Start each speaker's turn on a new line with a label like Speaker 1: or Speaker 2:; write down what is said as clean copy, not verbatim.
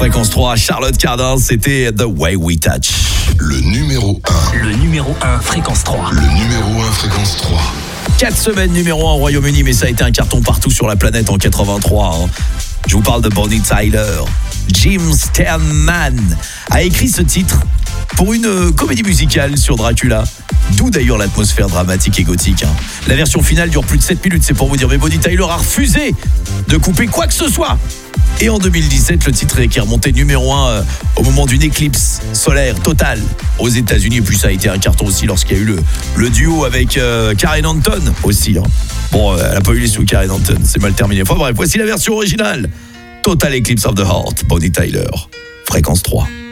Speaker 1: Fréquence 3, Charlotte Cardin, c'était The Way We Touch.
Speaker 2: Le numéro 1.
Speaker 3: Le numéro 1, Fréquence 3.
Speaker 2: Le numéro 1, Fréquence 3.
Speaker 1: 4 semaines numéro 1 au Royaume-Uni, mais ça a été un carton partout sur la planète en 83. Je vous parle de Bonnie Tyler. Jim Steinman a écrit ce titre pour une comédie musicale sur Dracula, d'où d'ailleurs l'atmosphère dramatique et gothique. La version finale dure plus de 7 minutes, c'est pour vous dire, mais Bonnie Tyler a refusé de couper quoi que ce soit. Et en 2017, le titre est remonté numéro 1 au moment d'une éclipse solaire totale aux États-Unis. Et puis ça a été un carton aussi lorsqu'il y a eu le duo avec Karen Anton aussi. Bon, elle n'a pas eu les sous Karen Anton, c'est mal terminé. Enfin bref, voici la version originale. Total Eclipse of the Heart, Bonnie Tyler, Fréquence 3.